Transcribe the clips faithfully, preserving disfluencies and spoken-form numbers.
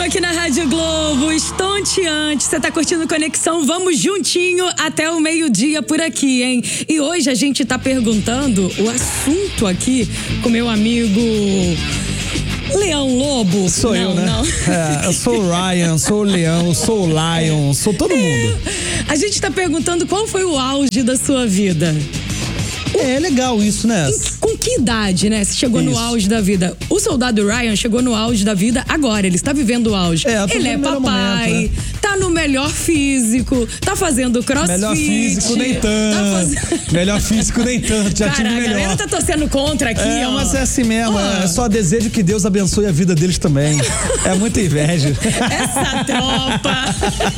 aqui na Rádio Globo, estonteante. Você tá curtindo Conexão? Vamos juntinho até o meio-dia por aqui, hein? E hoje a gente tá perguntando o assunto aqui com meu amigo Leão Lobo. Sou não, eu, né? Não. É, eu sou o Ryan, sou o Leão, sou o Lion, sou todo é, mundo. A gente tá perguntando qual foi o auge da sua vida. É legal isso, né? Em, com que idade, né? Você chegou isso. no auge da vida. O soldado Ryan chegou no auge da vida agora. Ele está vivendo o auge. É, ele é papai, momento, né? Tá no melhor físico, tá fazendo crossfit. Melhor físico nem tanto. Tá fazendo... Melhor físico nem tanto. Já Cara, tive melhor. A galera tá torcendo contra aqui, é, ó. Mas é assim mesmo. Oh. É só desejo que Deus abençoe a vida deles também. É muita inveja. Essa tropa.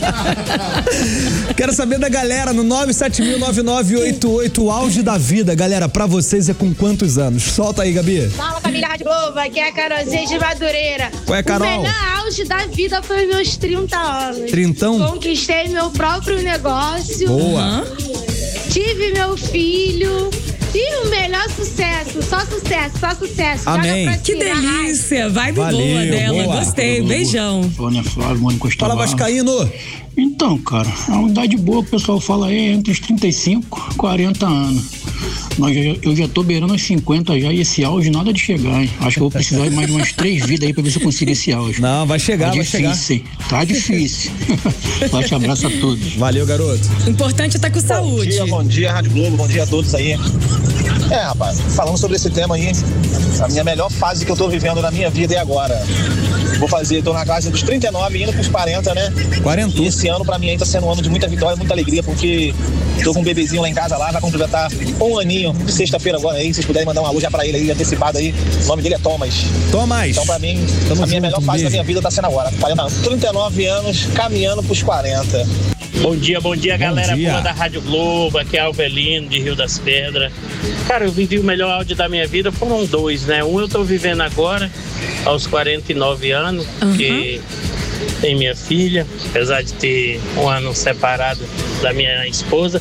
Quero saber da galera no nove sete mil nove nove oito oito, o auge da vida. Galera, pra vocês é com quantos anos? Solta aí, Gabi. Fala, família Rádio Globo, aqui é a Carolzinha de Madureira. Ué, Carol? O melhor auge da vida foi meus trinta anos. Trintão? Conquistei meu próprio negócio. Boa. Tive meu filho. E o melhor sucesso, só sucesso, só sucesso. Amém. Que delícia, vibe Valeu, boa dela, boa. gostei, beijão. Sônia Flávio, Mônica Fala, Vascaíno. Então, cara, a uma idade boa que o pessoal fala aí é entre os trinta e cinco e quarenta anos. Mas eu, eu já tô beirando os cinquenta já e esse auge nada de chegar, hein? Acho que eu vou precisar de mais umas três vidas aí pra ver se eu consigo esse auge. Não, vai chegar, tá vai difícil, chegar. Hein? Tá difícil. Forte abraço a todos. Valeu, garoto. O importante é estar com saúde. Bom dia, bom dia, Rádio Globo, bom dia a todos aí. É, rapaz, falando sobre esse tema aí, a minha melhor fase que eu tô vivendo na minha vida é agora. Vou fazer, tô na casa dos trinta e nove, indo pros quarenta, né? quarenta. E esse ano pra mim aí tá sendo um ano de muita vitória, muita alegria, porque tô com um bebezinho lá em casa lá, vai completar um aninho, sexta-feira agora aí, se vocês puderem mandar uma luz já pra ele aí, antecipado aí. O nome dele é Thomas. Thomas. Então pra mim, Tamo a minha junto, melhor um fase beijo. da minha vida tá sendo agora. trinta e nove anos, caminhando pros quarenta. Bom dia, bom dia, bom galera dia. boa da Rádio Globo, aqui é Alvelino, de Rio das Pedras. Cara, eu vivi o melhor áudio da minha vida, foram dois, né? Um eu tô vivendo agora, aos quarenta e nove anos, uhum. que tem minha filha, apesar de ter um ano separado da minha esposa,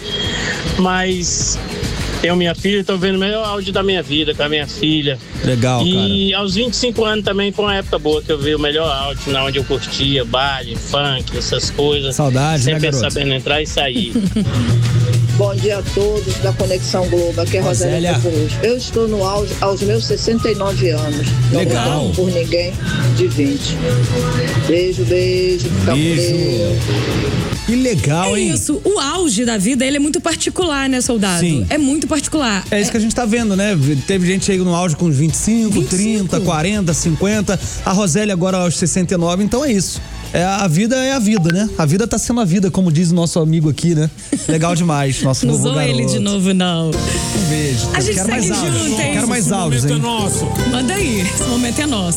mas tenho minha filha e tô vendo o melhor áudio da minha vida com a minha filha. Legal, e cara. E aos vinte e cinco anos também foi uma época boa que eu vi o melhor áudio, na onde eu curtia baile, funk, essas coisas. Saudade, né, sempre garoto? sabendo entrar e sair. Bom dia a todos da Conexão Globo, aqui é Rosélia Cruz. Eu estou no auge aos meus sessenta e nove anos. Não Legal. vou por ninguém de vinte. Beijo, beijo. Fica com Beijo. Deus. Que legal, é hein? isso, o auge da vida, ele é muito particular, né, soldado? Sim. É muito particular. É isso que a gente tá vendo, né? Teve gente chegando no auge com uns vinte e cinco, vinte e cinco. trinta, quarenta, cinquenta. A Rosélia agora aos sessenta e nove, então é isso. É, a vida é a vida, né? A vida tá sendo a vida, como diz o nosso amigo aqui, né? Legal demais, nosso Não novo usou garoto. ele de novo, não. Um beijo. A gente Quero segue mais áudios. junto, hein? Quero mais áudios, hein? Manda aí, esse momento é nosso.